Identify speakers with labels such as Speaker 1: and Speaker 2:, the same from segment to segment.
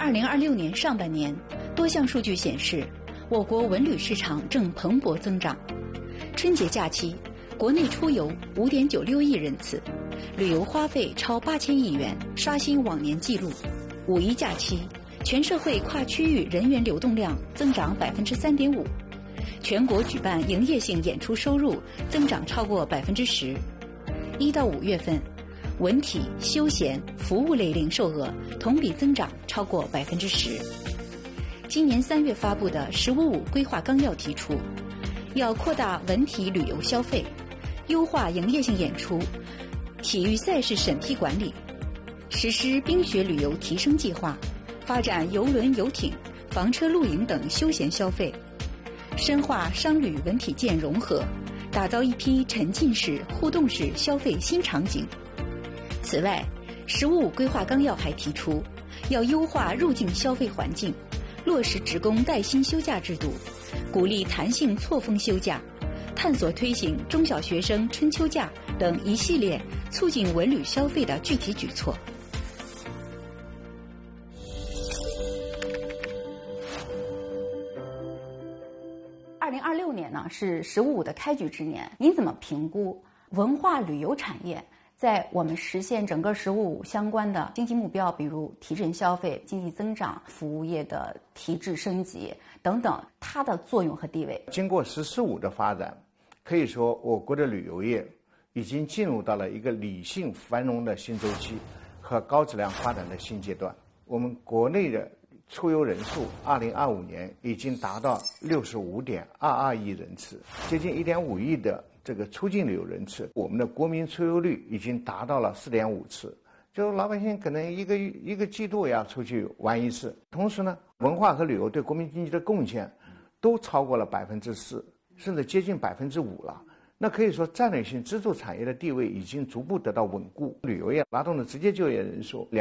Speaker 1: 2026年上半年，多项数据显示，我国文旅市场正蓬勃增长。春节假期，国内出游5.96亿人次，旅游花费超8000亿元，刷新往年纪录。五一假期，全社会跨区域人员流动量增长3.5%，全国举办营业性演出收入增长超过10%。1到5月份，文体、休闲、服务类零售额同比增长超过10%。今年3月发布的“十五五”规划纲要提出，要扩大文体旅游消费，优化营业性演出、体育赛事审批管理，实施冰雪旅游提升计划，发展邮轮、游艇、房车、露营等休闲消费，深化商旅文体健融合，打造一批沉浸式、互动式消费新场景。此外，“十五五”规划纲要还提出，要优化入境消费环境，落实职工带薪休假制度，鼓励弹性错峰休假，探索推行中小学生春秋假等一系列促进文旅消费的具体举措。2026年呢是“十五五”的开局之年，您怎么评估文化旅游产业在我们实现整个“十五五”相关的经济目标，比如提振消费、经济增长、服务业的提质升级等等，它的作用和地位？
Speaker 2: 经过“十四五”的发展，可以说我国的旅游业已经进入到了一个理性繁荣的新周期和高质量发展的新阶段。我们国内的出游人数2025年已经达到65.22亿人次，接近1.5亿的这个出境旅游人次，我们的国民出游率已经达到了4.5次，就老百姓可能一个季度也要出去玩一次。同时呢，文化和旅游对国民经济的贡献都超过了4%，甚至接近5%了。那可以说，战略性支柱产业的地位已经逐步得到稳固。旅游业拉动的直接就业人数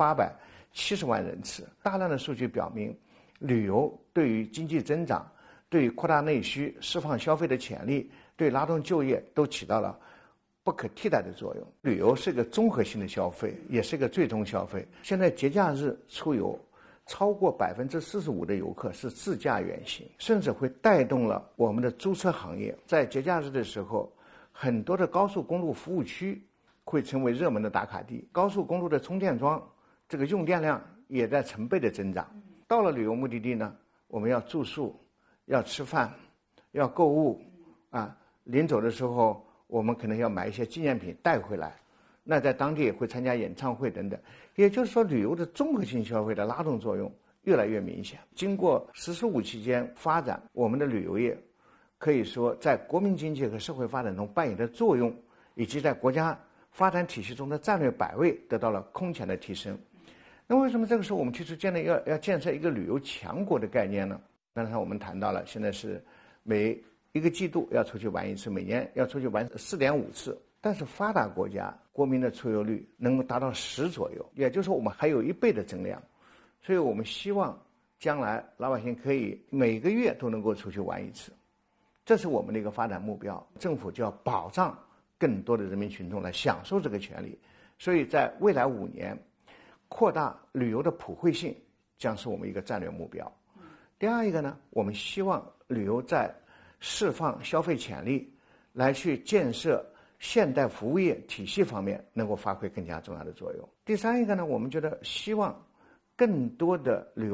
Speaker 2: 2870万人次。大量的数据表明，旅游对于经济增长、对于扩大内需、释放消费的潜力、对拉动就业都起到了不可替代的作用。旅游是个综合性的消费，也是个最终消费。现在节假日出游，超过45%的游客是自驾远行，甚至会带动了我们的租车行业。在节假日的时候，很多的高速公路服务区会成为热门的打卡地，高速公路的充电桩这个用电量也在成倍的增长。到了旅游目的地呢，我们要住宿，要吃饭，要购物啊，临走的时候我们可能要买一些纪念品带回来，那在当地也会参加演唱会等等。也就是说，旅游的综合性消费的拉动作用越来越明显。经过“十四五”期间发展，我们的旅游业可以说在国民经济和社会发展中扮演的作用，以及在国家发展体系中的战略摆位得到了空前的提升。那为什么这个时候我们提出要建设一个旅游强国的概念呢？刚才我们谈到了，现在是每一个季度要出去玩一次，每年要出去玩4.5次。但是发达国家国民的出游率能够达到10左右，也就是说我们还有1倍的增量。所以我们希望将来老百姓可以每个月都能够出去玩一次，这是我们的一个发展目标。政府就要保障更多的人民群众来享受这个权利。所以在未来5年，扩大旅游的普惠性将是我们一个战略目标。第二一个呢，我们希望旅游在释放消费潜力，来去建设现代服务业体系方面能够发挥更加重要的作用。第三一个呢，我们觉得希望更多的旅游